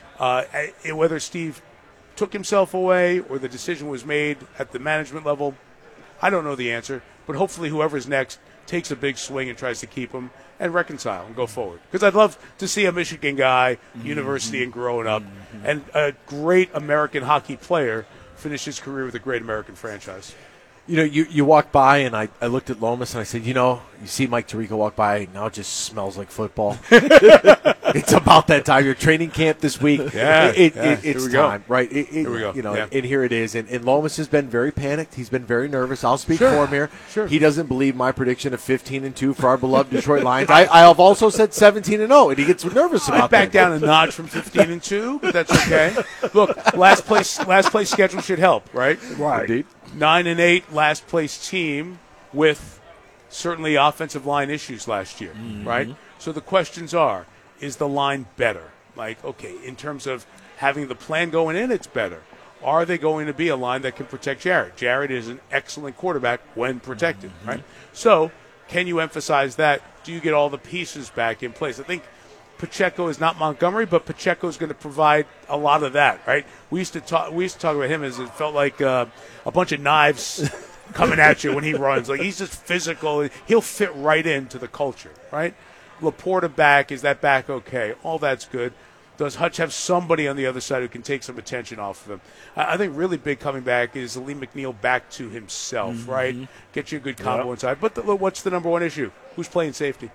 Whether Steve took himself away or the decision was made at the management level, I don't know the answer. But hopefully whoever's next takes a big swing and tries to keep him and reconcile and go forward. Because I'd love to see a Michigan guy, university and growing up, and a great American hockey player finish his career with a great American franchise. You know, you walked by, and I looked at Lomas, and I said, you see Mike Tirico walk by, now it just smells like football. It's about that time. Your training camp this week. It's time, right? Here we go. And here it is. And Lomas has been very panicked. He's been very nervous. I'll speak for him here. Sure. He doesn't believe my prediction of 15-2 for our beloved Detroit Lions. I have also said 17-0, and he gets nervous about I back down a notch from 15-2, but that's okay. Look, last place schedule should help, right? Right. Indeed. 9-8 last place team with certainly offensive line issues last year, right? So the questions are, is the line better? Like, okay, in terms of having the plan going in, it's better. Are they going to be a line that can protect Jared? Jared is an excellent quarterback when protected, right? So can you emphasize that? Do you get all the pieces back in place? I think Pacheco is not Montgomery, but Pacheco is going to provide a lot of that, right? We used to talk about him as it felt like a bunch of knives coming at you when he runs. Like, he's just physical. He'll fit right into the culture, right? Laporta back. Is that back okay? All that's good. Does Hutch have somebody on the other side who can take some attention off of him? I think really big coming back is Lee McNeil back to himself, right? Get you a good combo inside. But what's the number one issue? Who's playing safety?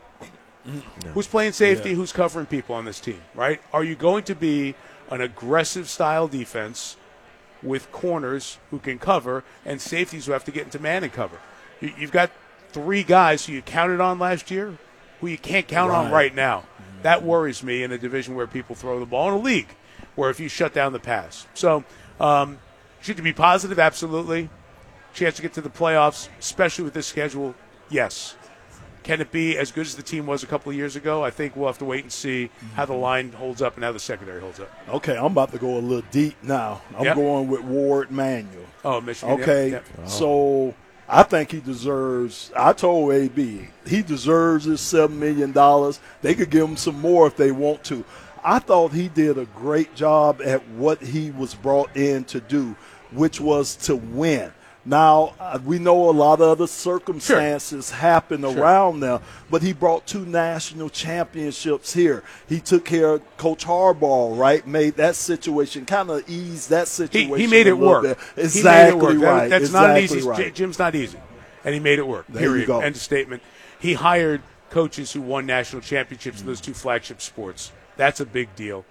Who's playing safety? Who's covering people on this team, right? Are you going to be an aggressive style defense with corners who can cover and safeties who have to get into man and cover? You've got three guys who you counted on last year who you can't count on right now. That worries me in a division where people throw the ball, in a league where if you shut down the pass. So should you be positive? Absolutely. Chance to get to the playoffs, especially with this schedule, yes. Can it be as good as the team was a couple of years ago? I think we'll have to wait and see how the line holds up and how the secondary holds up. Okay, I'm about to go a little deep now. I'm going with Ward Manuel. Oh, Michigan. Okay, so I think he deserves – I told AB he deserves his $7 million. They could give him some more if they want to. I thought he did a great job at what he was brought in to do, which was to win. Now, we know a lot of other circumstances happen around them, but he brought 2 national championships here. He took care of Coach Harbaugh, right? Made that situation, kind of eased that situation. He made it work. Bit. Exactly right. That's not an easy. Jim's not easy, and he made it work. There period. You go. End of statement. He hired coaches who won national championships in those 2 flagship sports. That's a big deal.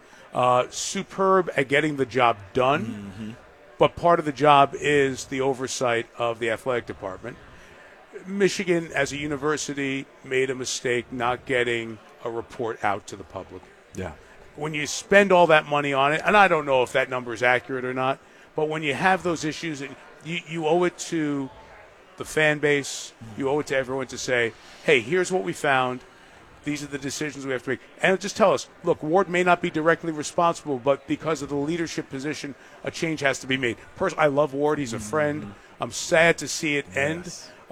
Superb at getting the job done. But part of the job is the oversight of the athletic department. Michigan, as a university, made a mistake not getting a report out to the public. Yeah. When you spend all that money on it, and I don't know if that number is accurate or not, but when you have those issues, you owe it to the fan base, you owe it to everyone to say, hey, here's what we found. These are the decisions we have to make. And just tell us, look, Ward may not be directly responsible, but because of the leadership position, a change has to be made. Personally, I love Ward. He's a friend. I'm sad to see it end.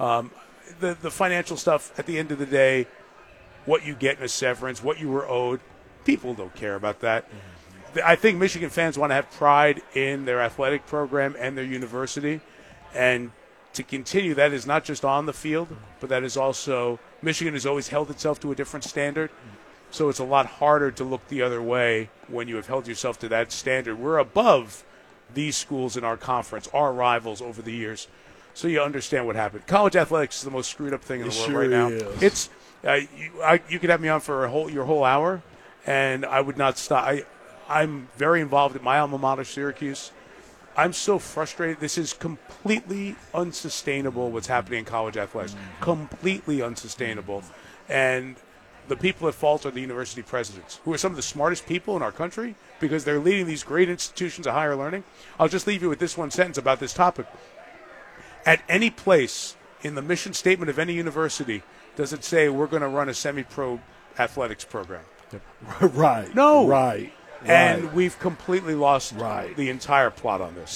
The financial stuff, at the end of the day, what you get in a severance, what you were owed, people don't care about that. I think Michigan fans want to have pride in their athletic program and their university. And to continue, that is not just on the field, but that is also – Michigan has always held itself to a different standard, so it's a lot harder to look the other way when you have held yourself to that standard. We're above these schools in our conference, our rivals over the years, so you understand what happened. College athletics is the most screwed-up thing in the world right now. Is. It's you could have me on for your whole hour, and I would not stop. I'm very involved at my alma mater, Syracuse. I'm so frustrated. This is completely unsustainable, what's happening in college athletics. Completely unsustainable. And the people at fault are the university presidents, who are some of the smartest people in our country because they're leading these great institutions of higher learning. I'll just leave you with this one sentence about this topic. At any place in the mission statement of any university does it say we're going to run a semi-pro athletics program. Right. No. Right. And we've completely lost the entire plot on this.